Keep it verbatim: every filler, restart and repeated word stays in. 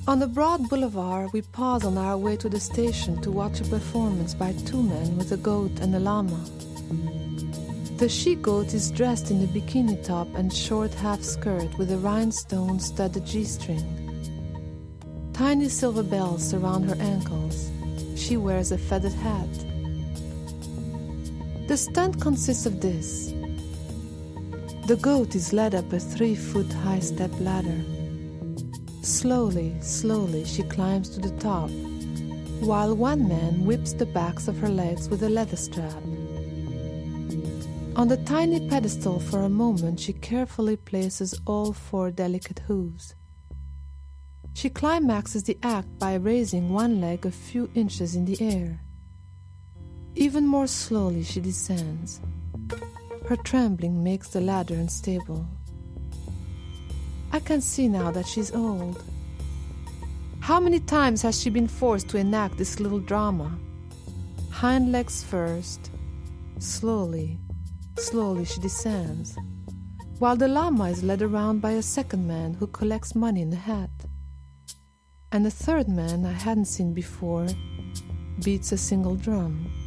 On the broad boulevard, we pause on our way to the station to watch a performance by two men with a goat and a llama. The she-goat is dressed in a bikini top and short half-skirt with a rhinestone-studded G-string. Tiny silver bells surround her ankles. She wears a feathered hat. The stunt consists of this. The goat is led up a three-foot-high step ladder. Slowly, slowly she climbs to the top, while one man whips the backs of her legs with a leather strap. On the tiny pedestal for a moment she carefully places all four delicate hooves. She climaxes the act by raising one leg a few inches in the air. Even more slowly she descends. Her trembling makes the ladder unstable. I can see now that she's old. How many times has she been forced to enact this little drama? Hind legs first. Slowly, slowly she descends, while the llama is led around by a second man who collects money in a hat. And a third man I hadn't seen before beats a single drum.